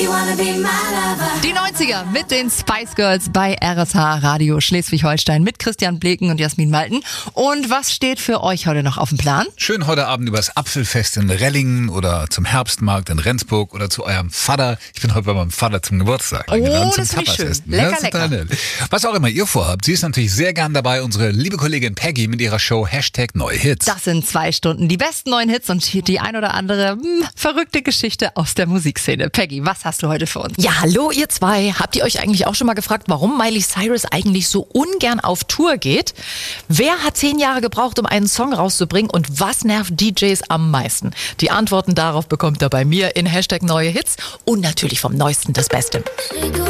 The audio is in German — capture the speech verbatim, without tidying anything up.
Die neunziger mit den Spice Girls bei R S H Radio Schleswig-Holstein mit Christian Bleken und Jasmin Malten. Und was steht für euch heute noch auf dem Plan? Schön heute Abend übers Apfelfest in Rellingen oder zum Herbstmarkt in Rendsburg oder zu eurem Vater. Ich bin heute bei meinem Vater zum Geburtstag eingeladen, oh, zum das finde ich schön. Tapasessen. Lecker, ja, lecker. Nett. Was auch immer ihr vorhabt, sie ist natürlich sehr gern dabei, unsere liebe Kollegin Peggy mit ihrer Show Hashtag Neue Hits. Das sind zwei Stunden, die besten neuen Hits und die ein oder andere mh, verrückte Geschichte aus der Musikszene. Peggy, was hast du heute für uns? Ja, hallo ihr zwei. Habt ihr euch eigentlich auch schon mal gefragt, warum Miley Cyrus eigentlich so ungern auf Tour geht? Wer hat zehn Jahre gebraucht, um einen Song rauszubringen und was nervt D Js am meisten? Die Antworten darauf bekommt ihr bei mir in Hashtag Neue Hits und natürlich vom Neuesten das Beste.